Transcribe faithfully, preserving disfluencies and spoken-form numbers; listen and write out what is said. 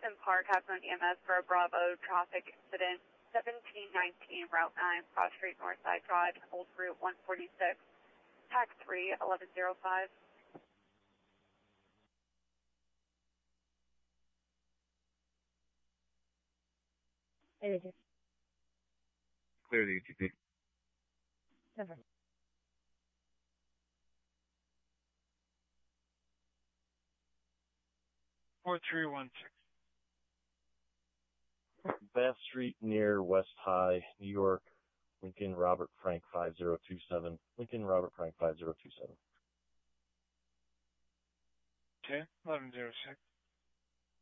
Jefferson Park has an E M S for a Bravo traffic incident. seventeen nineteen Route nine, Cross Street Northside Drive, Old Route one forty-six. Tax three, eleven oh five. It is. Clear the U T P. Never. four three one six. Bath Street near West High, New York. Lincoln Robert Frank five zero two seven. Lincoln Robert Frank five zero two seven. Okay, eleven oh six.